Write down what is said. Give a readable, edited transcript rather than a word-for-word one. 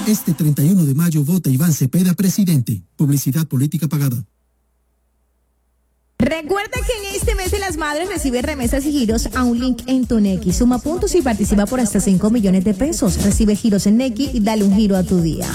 Este 31 de mayo vota Iván Cepeda presidente. Publicidad política pagada. Recuerda que en este mes de las madres recibe remesas y giros a un link en tu Nequi. Suma puntos y participa por hasta 5 millones de pesos. Recibe giros en Nequi y dale un giro a tu día.